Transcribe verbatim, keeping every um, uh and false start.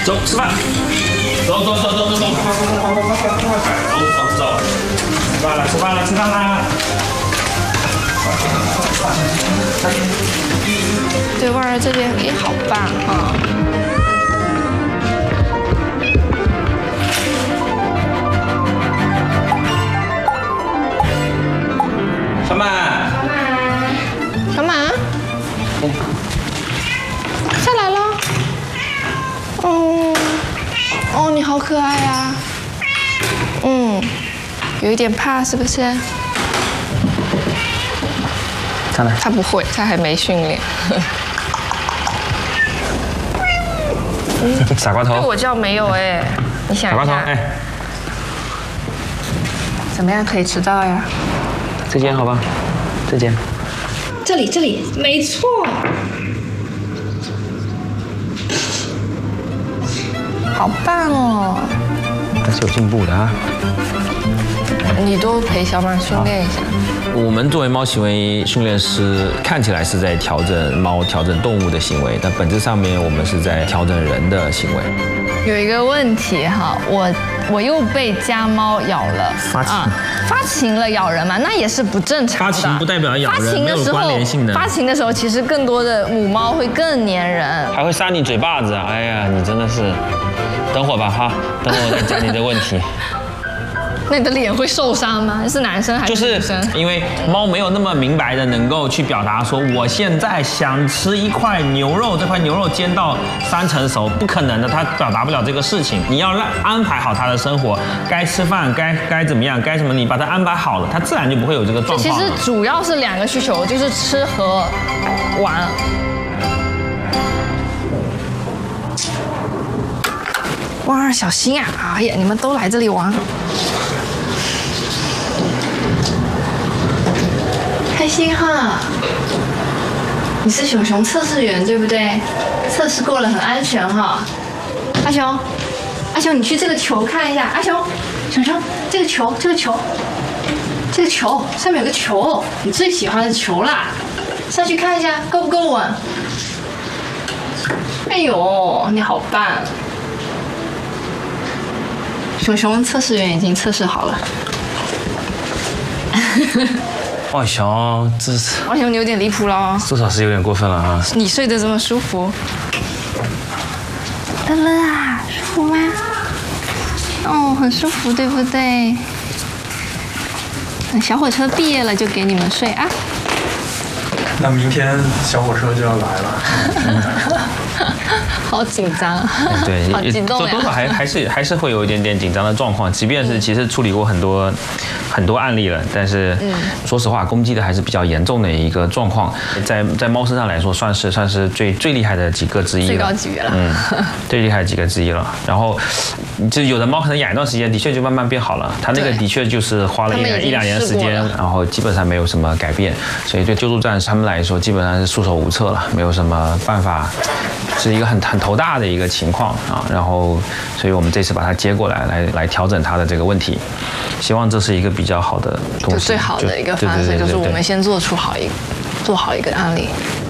走吃饭，走走走走走走，快快快快快快快快快，走走走，吃饭了吃饭了吃饭啦！ 对，万儿这边也好棒哈。 小满， 小满，下来了。哦，哦，你好可爱呀。嗯，有一点怕是不是？ 上来。 他不会，他还没训练。 傻瓜头。 对我叫没有哎，你想一下。 傻瓜头，哎。 怎么样可以迟到呀？ 这间好吧，这间。 这里，这里，没错。好棒哦！ 还是有进步的啊。 你多陪小马训练一下。 我们作为猫行为训练师，看起来是在调整猫、调整动物的行为，但本质上面我们是在调整人的行为。 有一个问题哈，我我又被家猫咬了， 发情、啊、 发情了咬人嘛，那也是不正常的。 发情不代表咬人， 发情的时候没有关联性的。 发情的时候，其实更多的母猫会更粘人， 还会扇你嘴巴子。哎呀，你真的是，等会儿吧哈，等会儿我再讲你的问题。 那你的脸会受伤吗？是男生还是女生？ 就是因为猫没有那么明白的能够去表达说，我现在想吃一块牛肉，这块牛肉煎到三成熟，不可能的，它表达不了这个事情。你要让安排好它的生活，该吃饭，该该怎么样，该什么，你把它安排好了，它自然就不会有这个状况。 其实主要是两个需求，就是吃和玩。哇，小心啊！哎呀，你们都来这里玩。开心哈！你是熊熊测试员对不对？测试过了很安全哈。阿雄，阿雄，你去这个球看一下。阿雄，熊熊，这个球，这个球，这个球上面有个球，你最喜欢的球啦。上去看一下，够不够稳？哎呦，你好棒！熊熊测试员已经测试好了。 哇熊，这是哇熊，你有点离谱了， 至少是有点过分了啊！ 你睡得这么舒服，乐乐啊，舒服吗？哦，很舒服，对不对？小火车毕业了就给你们睡啊。 那明天小火车就要来了。 好紧张， 对， 好激动呀！ 多少还还是还是会有一点点紧张的状况，即便是其实处理过很多很多案例了，但是说实话，攻击的还是比较严重的一个状况，在在猫身上来说，算是算是最最厉害的几个之一了， 最高级别了， 嗯，最厉害的几个之一了。然后，就有的猫可能养一段时间，的确就慢慢变好了，它那个的确就是花了一两一两年的时间，然后基本上没有什么改变，所以对救助站他们来说，基本上是束手无策了，没有什么办法。是一个很很头大的一个情况啊，然后，所以我们这次把它接过来，来来调整它的这个问题，希望这是一个比较好的东西， 就最好的一个方式，就是我们先做出好一做好一个案例。